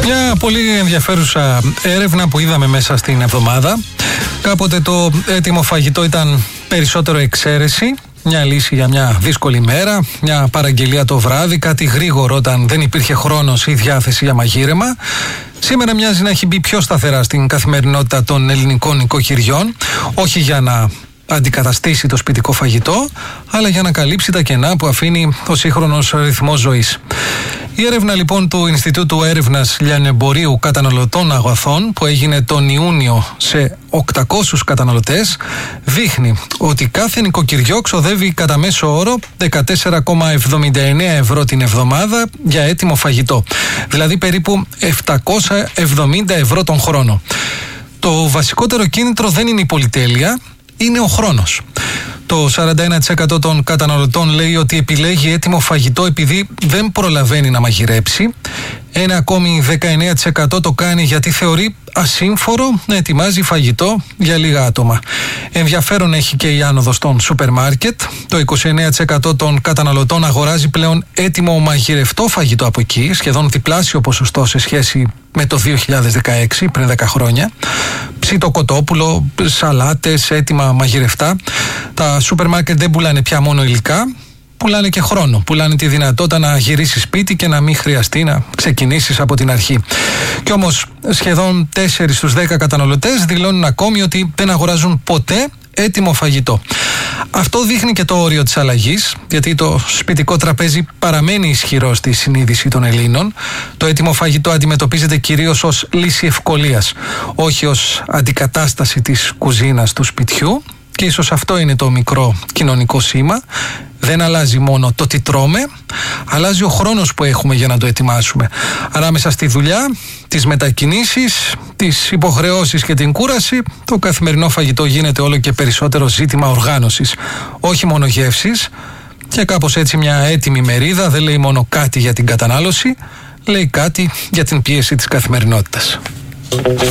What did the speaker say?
Μια πολύ ενδιαφέρουσα έρευνα που είδαμε μέσα στην εβδομάδα. Κάποτε το έτοιμο φαγητό ήταν περισσότερο εξαίρεση, μια λύση για μια δύσκολη μέρα, μια παραγγελία το βράδυ, κάτι γρήγορο όταν δεν υπήρχε χρόνος ή διάθεση για μαγείρεμα. Σήμερα μοιάζει να έχει μπει πιο σταθερά στην καθημερινότητα των ελληνικών νοικοκυριών, όχι για να αντικαταστήσει το σπιτικό φαγητό, αλλά για να καλύψει τα κενά που αφήνει ο σύγχρονος ρυθμός ζωής. Η έρευνα λοιπόν του Ινστιτούτου Έρευνας Λιανεμπορίου Καταναλωτών Αγαθών, που έγινε τον Ιούνιο σε 800 καταναλωτές, δείχνει ότι κάθε νοικοκυριό ξοδεύει κατά μέσο όρο 14,79 ευρώ την εβδομάδα για έτοιμο φαγητό, δηλαδή περίπου 770 ευρώ τον χρόνο. Το βασικότερο κίνητρο δεν είναι η πολυτέλεια, είναι ο χρόνος. Το 41% των καταναλωτών λέει ότι επιλέγει έτοιμο φαγητό επειδή δεν προλαβαίνει να μαγειρέψει. Ένα ακόμη 19% το κάνει γιατί θεωρεί ασύμφορο να ετοιμάζει φαγητό για λίγα άτομα. Ενδιαφέρον έχει και η άνοδος των σούπερ μάρκετ. Το 29% των καταναλωτών αγοράζει πλέον έτοιμο μαγειρευτό φαγητό από εκεί, σχεδόν διπλάσιο ποσοστό σε σχέση με το 2016, πριν 10 χρόνια. Ψήτο κοτόπουλο, σαλάτες, έτοιμα μαγειρευτά. Τα σούπερ μάρκετ δεν πουλάνε πια μόνο υλικά, πουλάνε και χρόνο. Πουλάνε τη δυνατότητα να γυρίσεις σπίτι και να μην χρειαστεί να ξεκινήσεις από την αρχή. Κι όμως σχεδόν 4 στους 10 καταναλωτές δηλώνουν ακόμη ότι δεν αγοράζουν ποτέ έτοιμο φαγητό. Αυτό δείχνει και το όριο της αλλαγής, γιατί το σπιτικό τραπέζι παραμένει ισχυρό στη συνείδηση των Ελλήνων. Το έτοιμο φαγητό αντιμετωπίζεται κυρίως ως λύση ευκολίας, όχι ως αντικατάσταση της κουζίνας του σπιτιού. Και ίσως αυτό είναι το μικρό κοινωνικό σήμα. Δεν αλλάζει μόνο το τι τρώμε, αλλάζει ο χρόνος που έχουμε για να το ετοιμάσουμε. Ανάμεσα στη δουλειά, τις μετακινήσεις, τις υποχρεώσεις και την κούραση, το καθημερινό φαγητό γίνεται όλο και περισσότερο ζήτημα οργάνωσης, όχι μόνο γεύσης. Και κάπως έτσι μια έτοιμη μερίδα δεν λέει μόνο κάτι για την κατανάλωση, λέει κάτι για την πίεση της καθημερινότητας.